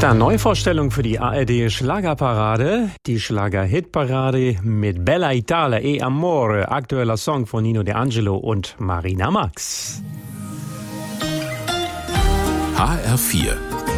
Ja, Neuvorstellung für die ARD Schlagerparade. Die Schlager-Hitparade mit Bella Italia e Amore. Aktueller Song von Nino De Angelo und Marina Max. HR4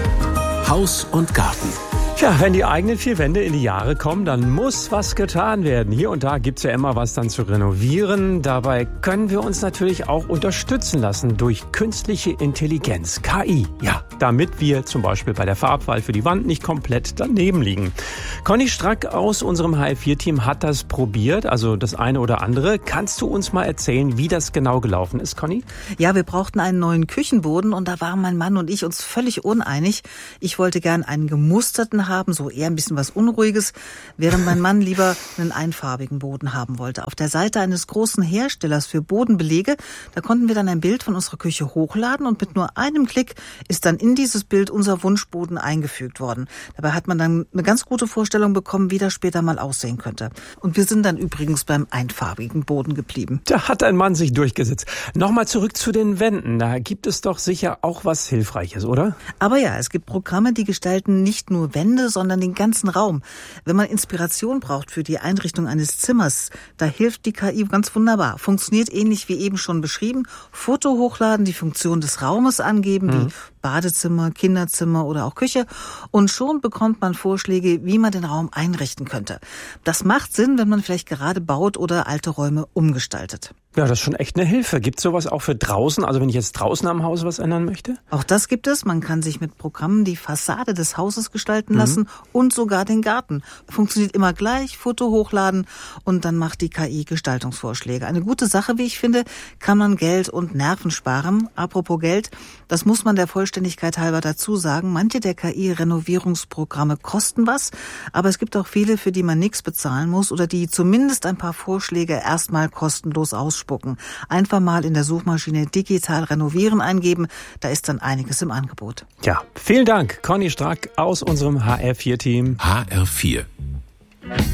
Haus und Garten. Ja, wenn die eigenen vier Wände in die Jahre kommen, dann muss was getan werden. Hier und da gibt's ja immer was dann zu renovieren. Dabei können wir uns natürlich auch unterstützen lassen durch künstliche Intelligenz, KI. Ja, damit wir zum Beispiel bei der Farbwahl für die Wand nicht komplett daneben liegen. Conny Strack aus unserem HR4-Team hat das probiert, also das eine oder andere. Kannst du uns mal erzählen, wie das genau gelaufen ist, Conny? Ja, wir brauchten einen neuen Küchenboden und da waren mein Mann und ich uns völlig uneinig. Ich wollte gern einen gemusterten haben, so eher ein bisschen was Unruhiges, während mein Mann lieber einen einfarbigen Boden haben wollte. Auf der Seite eines großen Herstellers für Bodenbelege, da konnten wir dann ein Bild von unserer Küche hochladen und mit nur einem Klick ist dann in dieses Bild unser Wunschboden eingefügt worden. Dabei hat man dann eine ganz gute Vorstellung bekommen, wie das später mal aussehen könnte. Und wir sind dann übrigens beim einfarbigen Boden geblieben. Da hat ein Mann sich durchgesetzt. Nochmal zurück zu den Wänden. Da gibt es doch sicher auch was Hilfreiches, oder? Aber ja, es gibt Programme, die gestalten nicht nur Wände, sondern den ganzen Raum. Wenn man Inspiration braucht für die Einrichtung eines Zimmers, da hilft die KI ganz wunderbar. Funktioniert ähnlich wie eben schon beschrieben. Foto hochladen, die Funktion des Raumes angeben, wie Badezimmer, Kinderzimmer oder auch Küche. Und schon bekommt man Vorschläge, wie man den Raum einrichten könnte. Das macht Sinn, wenn man vielleicht gerade baut oder alte Räume umgestaltet. Ja, das ist schon echt eine Hilfe. Gibt es sowas auch für draußen? Also wenn ich jetzt draußen am Haus was ändern möchte? Auch das gibt es. Man kann sich mit Programmen die Fassade des Hauses gestalten lassen und sogar den Garten. Funktioniert immer gleich, Foto hochladen und dann macht die KI Gestaltungsvorschläge. Eine gute Sache, wie ich finde, kann man Geld und Nerven sparen. Apropos Geld, das muss man der Vollständigkeit halber dazu sagen. Manche der KI-Renovierungsprogramme kosten was, aber es gibt auch viele, für die man nichts bezahlen muss oder die zumindest ein paar Vorschläge erstmal kostenlos ausspucken. Einfach mal in der Suchmaschine digital renovieren eingeben, da ist dann einiges im Angebot. Ja, vielen Dank, Conny Strack aus unserem HR4-Team. HR4